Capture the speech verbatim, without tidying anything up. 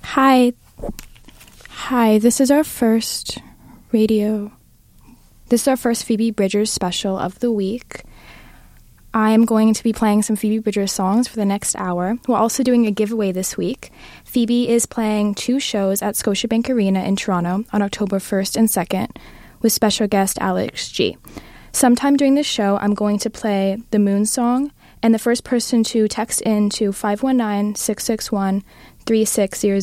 Hi. Hi, this is our first radio. This is our first Phoebe Bridgers special of the week. I am going to be playing some Phoebe Bridgers songs for the next hour. We're also doing a giveaway this week. Phoebe is playing two shows at Scotiabank Arena in Toronto on October first and second with special guest Alex G. Sometime during the show, I'm going to play the Moon song, and the first person to text in to five one nine, six six one, three six zero